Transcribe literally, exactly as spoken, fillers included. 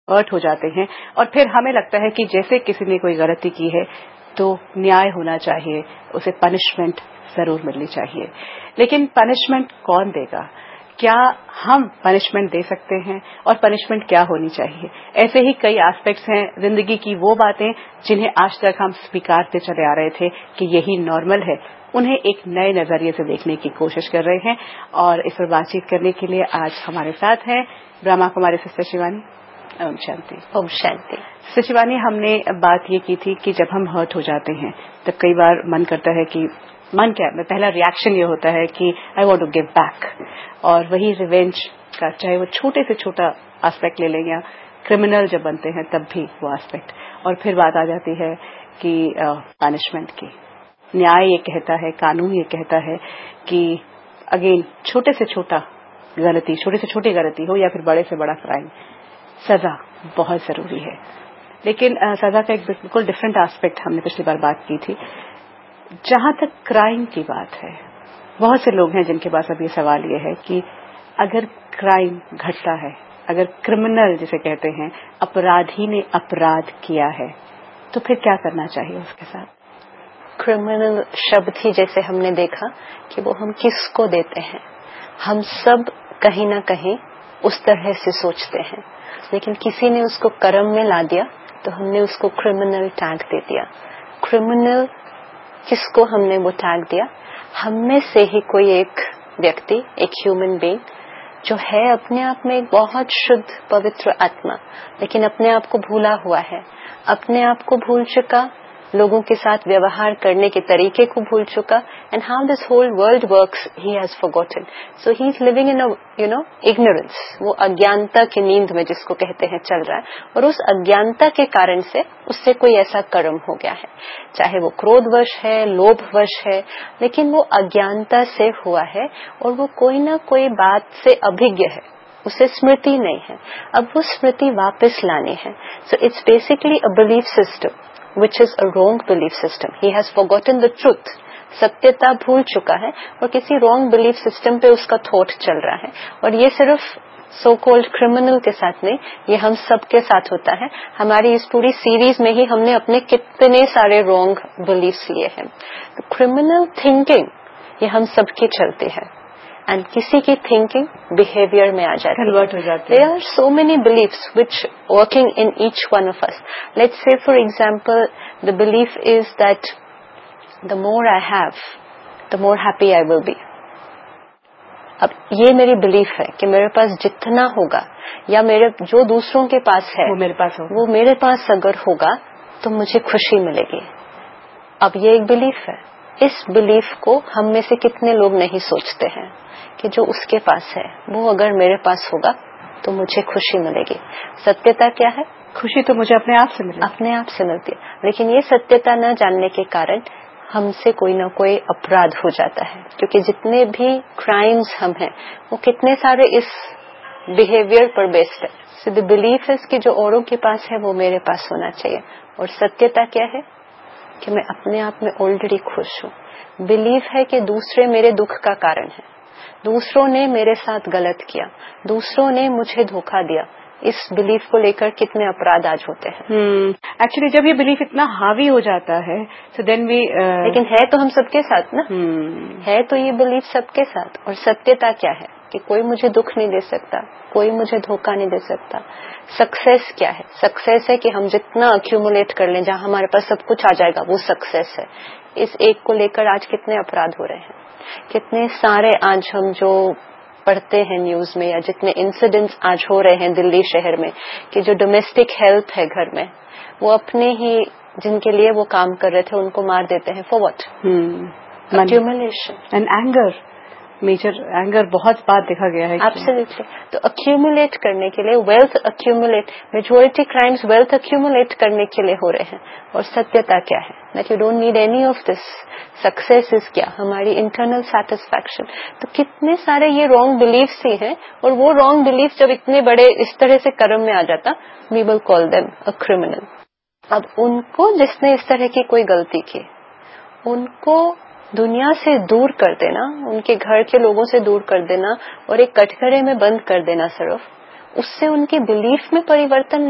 Hurt हो जाते हैं और फिर हमें लगता है कि जैसे किसी ने कोई गलती की है तो न्याय होना चाहिए, उसे पनिशमेंट जरूर मिलनी चाहिए। लेकिन पनिशमेंट कौन देगा? क्या हम पनिशमेंट दे सकते हैं और पनिशमेंट क्या होनी चाहिए? ऐसे ही कई एस्पेक्ट्स हैं जिंदगी की, वो बातें जिन्हें आज तक हम स्वीकारते चले आ रहे थे कि यही नॉर्मल है, उन्हें एक नए नजरिए से देखने की कोशिश कर रहे हैं। और इस पर बातचीत करने के लिए आज हमारे साथ हैं ब्रह्मा कुमारी सिस्टर शिवानी। ओम शांति। ओम शांति। सिस्टर शिवानी, हमने बात ये की थी कि जब हम हर्ट हो जाते हैं तब कई बार मन करता है कि मन क्या है, पहला रिएक्शन ये होता है कि I want to give back, और वही रिवेंज का, चाहे वो छोटे से छोटा एस्पेक्ट ले लें या क्रिमिनल जब बनते हैं तब भी वो एस्पेक्ट। और फिर बात आ जाती है कि पनिशमेंट की। न्याय ये कहता है, कानून ये कहता है कि अगेन छोटे से छोटा गलती, छोटे से छोटी गलती हो या फिर बड़े से बड़ा क्राइम, सजा बहुत जरूरी है। लेकिन सजा का एक बिल्कुल डिफरेंट एस्पेक्ट हमने पिछली बार बात की थी। जहां तक क्राइम की बात है, बहुत से लोग हैं जिनके पास अब ये सवाल ये है कि अगर क्राइम घटता है, अगर क्रिमिनल जिसे कहते हैं, अपराधी ने अपराध किया है, तो फिर क्या करना चाहिए उसके साथ? क्रिमिनल शब्द ही जैसे हमने देखा कि वो हम किसको देते हैं, हम सब कहीं ना कहीं उस तरह से सोचते हैं, लेकिन किसी ने उसको कर्म में ला दिया तो हमने उसको क्रिमिनल टैग दे दिया। क्रिमिनल किसको हमने वो टैग दिया? हम में से ही कोई एक व्यक्ति, एक ह्यूमन बीइंग जो है अपने आप में एक बहुत शुद्ध पवित्र आत्मा, लेकिन अपने आप को भूला हुआ है, अपने आप को भूल चुका, लोगों के साथ व्यवहार करने के तरीके को भूल चुका, and how this whole world works he has forgotten. So he is living in a you know ignorance, वो अज्ञानता की नींद में जिसको कहते हैं चल रहा है, और उस अज्ञानता के कारण से उससे कोई ऐसा कर्म हो गया है, चाहे वो क्रोधवश है, लोभवश है, लेकिन वो अज्ञानता से हुआ है और वो कोई ना कोई बात से अभिज्ञ है, उसे स्मृति नहीं है, अब वो स्मृति वापस लानी है। So it's basically a belief system which is a wrong belief system. He has forgotten the truth. सत्यता भूल चुका है और किसी wrong belief system पे उसका थॉट चल रहा है। और ये सिर्फ so called criminal के साथ नहीं, ये हम सब के साथ होता है। हमारी इस पूरी सीरीज में ही हमने अपने कितने सारे wrong beliefs लिए हैं। तो criminal thinking ये हम सबके चलते हैं, एंड किसी की थिंकिंग बिहेवियर में आ जाती है। There are so many beliefs which working in each one of us. Let's say for example the belief is that the more I have the more happy I will be. अब ये मेरी belief है कि मेरे पास जितना होगा या मेरे जो दूसरों के पास है वो मेरे पास होगा, वो मेरे पास अगर होगा तो मुझे खुशी मिलेगी। अब ये एक बिलीफ है। इस बिलीफ को हम में से कितने लोग नहीं सोचते हैं कि जो उसके पास है वो अगर मेरे पास होगा तो मुझे खुशी मिलेगी। सत्यता क्या है? खुशी तो मुझे अपने आप से मिलेगी, अपने आप से मिलती है। लेकिन ये सत्यता न जानने के कारण हमसे कोई ना कोई अपराध हो जाता है, क्योंकि जितने भी क्राइम्स हम हैं वो कितने सारे इस बिहेवियर पर बेस्ड है। सो द बिलीफ इज कि जो औरों के पास है वो मेरे पास होना चाहिए। और सत्यता क्या है? कि मैं अपने आप में ऑलरेडी खुश हूँ। बिलीफ है कि दूसरे मेरे दुख का कारण है, दूसरों ने मेरे साथ गलत किया, दूसरों ने मुझे धोखा दिया। इस बिलीफ को लेकर कितने अपराध आज होते हैं। Actually hmm. जब ये बिलीफ इतना हावी हो जाता है so then we, uh... लेकिन है तो हम सबके साथ ना। hmm. है तो ये बिलीफ सबके साथ। और सत्यता क्या है? कि कोई मुझे दुख नहीं दे सकता, कोई मुझे धोखा नहीं दे सकता। सक्सेस क्या है? सक्सेस है कि हम जितना अक्यूमुलेट कर लें, जहां हमारे पास सब कुछ आ जाएगा, वो सक्सेस है। इस एक को लेकर आज कितने अपराध हो रहे हैं, कितने सारे आज हम जो पढ़ते हैं न्यूज में, या जितने इंसिडेंट्स आज हो रहे हैं दिल्ली शहर में, कि जो डोमेस्टिक हेल्प है घर में, वो अपने ही जिनके लिए वो काम कर रहे थे उनको मार देते हैं। For what? Accumulation and anger. Major anger बहुत बात देखा गया है। एब्सोल्युटली। तो अक्यूमुलेट करने के लिए, wealth accumulate, majority crimes wealth accumulate करने के लिए हो रहे हैं। और सत्यता क्या है? That you don't need any of this. Success is क्या? हमारी इंटरनल सेटिस्फैक्शन। तो कितने सारे ये रॉन्ग बिलीफ्स ही हैं, और वो रॉन्ग बिलीफ जब इतने बड़े इस तरह से कर्म में आ जाता, we will call them a criminal. अब उनको, जिसने इस तरह की कोई गलती की, उनको दुनिया से दूर कर देना, उनके घर के लोगों से दूर कर देना और एक कटघरे में बंद कर देना सिर्फ, उससे उनकी बिलीफ में परिवर्तन